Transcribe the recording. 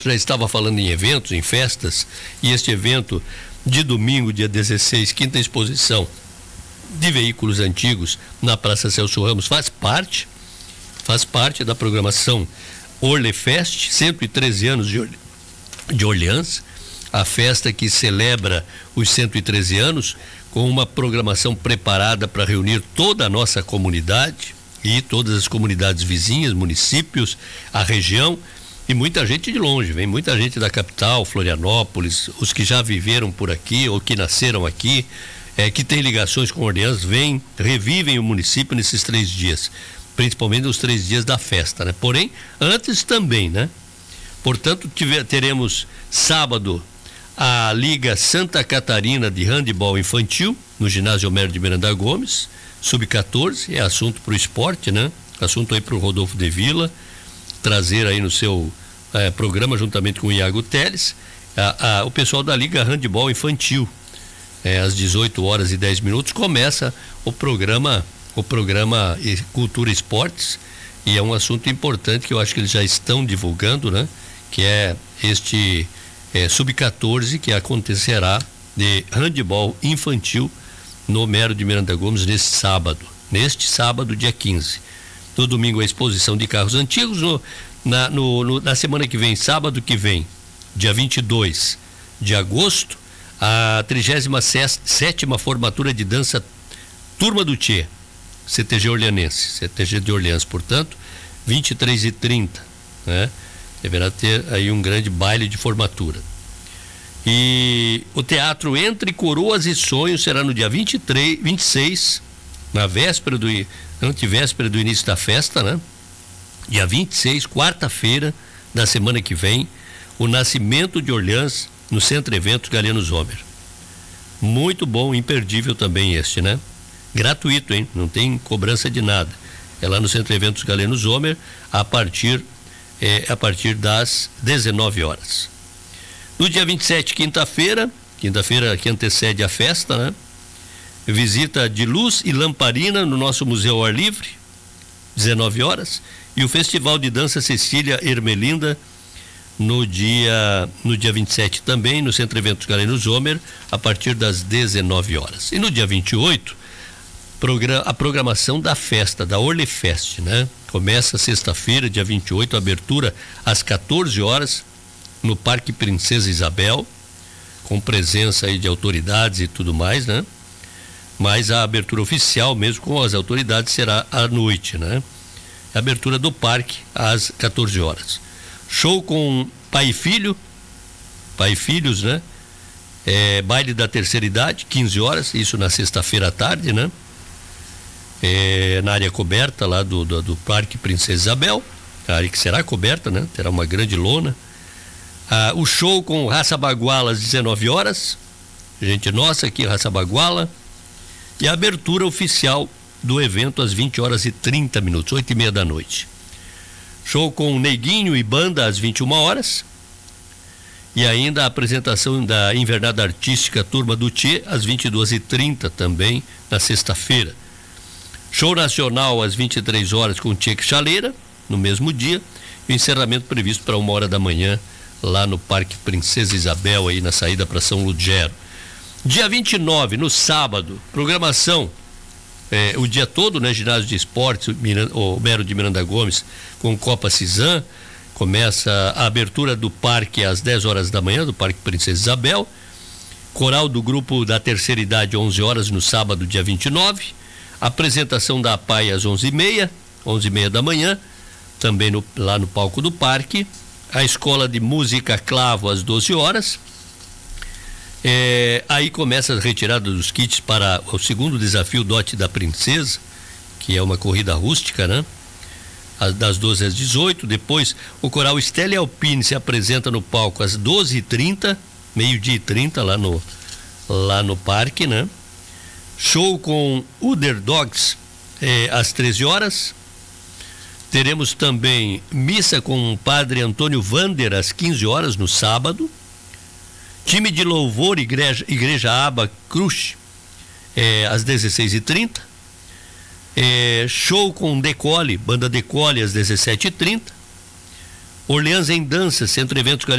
já estava falando em eventos, em festas, e este evento de domingo, dia 16, quinta exposição de veículos antigos na Praça Celso Ramos, faz parte da programação Orlefest, 113 anos de Orleans, a festa que celebra os 113 anos, com uma programação preparada para reunir toda a nossa comunidade e todas as comunidades vizinhas, municípios, a região, e muita gente de longe, vem muita gente da capital, Florianópolis, os que já viveram por aqui ou que nasceram aqui, que tem ligações com Orleans, vêm, revivem o município nesses 3 dias, principalmente nos 3 dias da festa, né? Porém, antes também, né? Portanto, teremos sábado a Liga Santa Catarina de Handebol Infantil, no ginásio Homero de Miranda Gomes, sub-14, é assunto para o esporte, né? Assunto aí para o Rodolfo de Vila, trazer aí no seu programa, juntamente com o Iago Teles, o pessoal da Liga Handebol Infantil. Às 18h10 começa o programa Cultura e Esportes, e é um assunto importante que eu acho que eles já estão divulgando, né? Que é este sub-14 que acontecerá de handebol infantil no Homero de Miranda Gomes neste sábado, dia 15. No domingo a exposição de carros antigos, na semana que vem, sábado que vem, dia 22 de agosto, a 37ª formatura de dança Turma do Tchê, CTG Orleanense, CTG de Orleans, portanto, 23h30, né? Deverá ter aí um grande baile de formatura. E o teatro Entre Coroas e Sonhos será no dia 26, na antevéspera do início da festa, né? Dia 26, quarta-feira da semana que vem, o Nascimento de Orleans no Centro Eventos Galeno Zomer. Muito bom, imperdível também este, né? Gratuito, hein? Não tem cobrança de nada. É lá no Centro Eventos Galeno Zomer, a partir das 19h. No dia 27, quinta-feira que antecede a festa, né? Visita de luz e lamparina no nosso Museu ao Ar Livre, 19h, e o Festival de Dança Cecília Ermelinda no dia 27 também, no Centro Eventos Galeno Zomer, a partir das 19h. E no dia 28, a programação da festa, da Orlefest, né? Começa sexta-feira, dia 28, abertura às 14h no Parque Princesa Isabel, com presença aí de autoridades e tudo mais, né? Mas a abertura oficial, mesmo com as autoridades, será à noite, né? A abertura do parque às 14h. Show com pai e filho, pai e filhos, né? Baile da terceira idade, 15h, isso na sexta-feira à tarde, né? Na área coberta lá do Parque Princesa Isabel, a área que será coberta, né? Terá uma grande lona. O show com Raça Baguala às 19h, gente nossa aqui, Raça Baguala, e a abertura oficial do evento às 20h30, 8h30 da noite. Show com Neguinho e banda às 21h, e ainda a apresentação da Invernada Artística Turma do Tchê às 22h30 também, na sexta-feira. Show nacional às 23h com Tchê Chaleira, no mesmo dia, e o encerramento previsto para 1h da manhã, lá no Parque Princesa Isabel, aí na saída para São Ludgero. Dia 29, no sábado, programação, o dia todo, né? Ginásio de Esportes, o Homero de Miranda Gomes, com Copa Cisã. Começa a abertura do parque às 10h da manhã, do Parque Princesa Isabel. Coral do grupo da terceira idade, 11h no sábado, dia 29. Apresentação da APAI às 11h30 da manhã, também lá no palco do parque. A escola de música Clavo às 12h. Aí começa a retirada dos kits para o segundo desafio Dote da Princesa, que é uma corrida rústica, né? Das 12 às 18. Depois o coral Stella Alpine se apresenta no palco às 12h30, meio-dia e 30, lá no parque, né? Show com Underdogs às 13h. Teremos também missa com o padre Antônio Vander às 15h no sábado. Time de louvor Igreja Aba Cruz às 16h30. Show com Decole, banda Decole às 17h30. Orleans em Dança, Centro Eventos